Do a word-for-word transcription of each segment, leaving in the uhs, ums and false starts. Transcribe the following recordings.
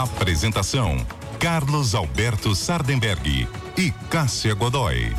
Apresentação: Carlos Alberto Sardenberg e Cássia Godoy.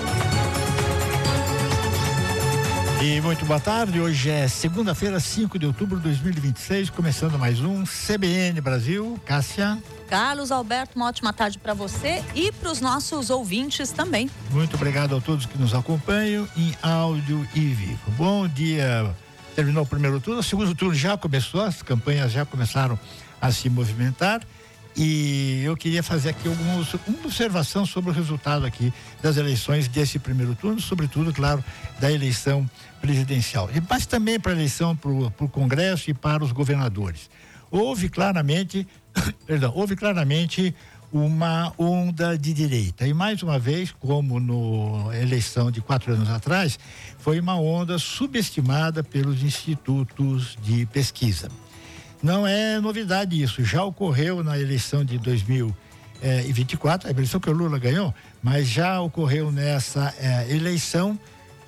E muito boa tarde, hoje é segunda-feira, cinco de outubro de dois mil e vinte e seis, começando mais um C B N Brasil. Cássia. Carlos Alberto, uma ótima tarde para você e para os nossos ouvintes também. Muito obrigado a todos que nos acompanham em áudio e vivo. Bom dia, terminou o primeiro turno, o segundo turno já começou, as campanhas já começaram a se movimentar. E eu queria fazer aqui algumas, uma observação sobre o resultado aqui das eleições desse primeiro turno, sobretudo, claro, da eleição presidencial. E, mas também para a eleição para o Congresso e para os governadores. Houve claramente, perdão, houve claramente uma onda de direita. E mais uma vez, como na eleição de quatro anos atrás, foi uma onda subestimada pelos institutos de pesquisa. Não é novidade isso, já ocorreu na eleição de dois mil e vinte e quatro, a eleição que o Lula ganhou, mas já ocorreu nessa eh, eleição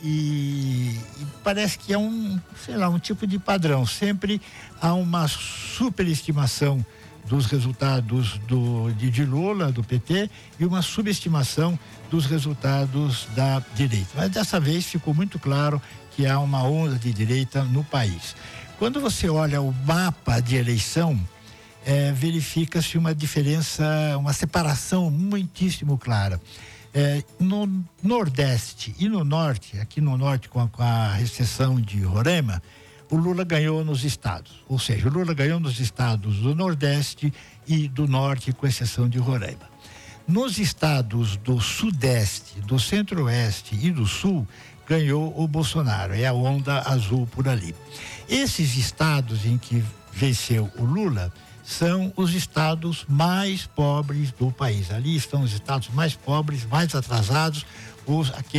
e, e parece que é um, sei lá, um tipo de padrão. Sempre há uma superestimação dos resultados do, de, de Lula, do P T, e uma subestimação dos resultados da direita. Mas dessa vez ficou muito claro que há uma onda de direita no país. Quando você olha o mapa de eleição, é, verifica-se uma diferença, uma separação muitíssimo clara. É, no Nordeste e no Norte, aqui no Norte com a, com a exceção de Roraima, o Lula ganhou nos estados. Ou seja, o Lula ganhou nos estados do Nordeste e do Norte, com exceção de Roraima. Nos estados do Sudeste, do Centro-Oeste e do Sul, ganhou o Bolsonaro, é a onda azul por ali. Esses estados em que venceu o Lula são os estados mais pobres do país. Ali estão os estados mais pobres, mais atrasados, os aqueles